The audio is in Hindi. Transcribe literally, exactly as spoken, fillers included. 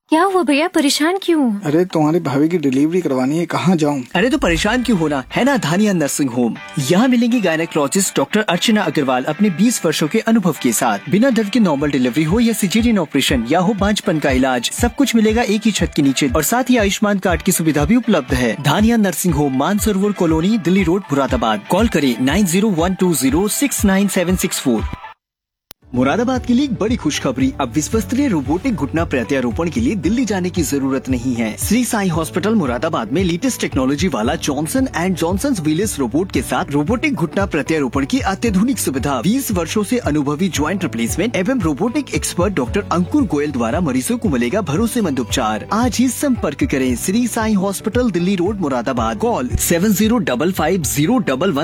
क्या हुआ भैया, परेशान क्यों? अरे तुम्हारी भाभी की डिलीवरी करवानी है, कहाँ जाऊँ? अरे तो परेशान क्यों होना, है ना धानिया नर्सिंग होम। यहाँ मिलेंगी गायनेकोलॉजिस्ट डॉक्टर अर्चना अग्रवाल अपने बीस वर्षों के अनुभव के साथ। बिना दर्द के नॉर्मल डिलीवरी हो या सिजेरियन ऑपरेशन या हो बांझपन का इलाज, सब कुछ मिलेगा एक ही छत के नीचे और साथ ही आयुष्मान कार्ड की सुविधा भी उपलब्ध है। धानिया nursing home, Mansarovar colony, Delhi road, Moradabad. Call करें nine zero one two zero six nine seven six four. Moradabad के लिए एक बड़ी खुशखबरी, अब विश्वस्तरीय रोबोटिक घुटना प्रत्यारोपण के लिए दिल्ली जाने की जरूरत नहीं है। श्री साई हॉस्पिटल मुरादाबाद में लेटेस्ट टेक्नोलॉजी वाला जॉनसन एंड जॉनसन व्हीललेस रोबोट के साथ रोबोटिक घुटना प्रत्यारोपण की अत्याधुनिक सुविधा, बीस वर्षों से अनुभवी ज्वाइंट रिप्लेसमेंट एवं रोबोटिक एक्सपर्ट डॉक्टर अंकुर गोयल द्वारा मरीजों को मिलेगा भरोसेमंद उपचार। आज ही संपर्क करें Shri Sai hospital, Delhi road, Moradabad. Call seven zero double five zero double one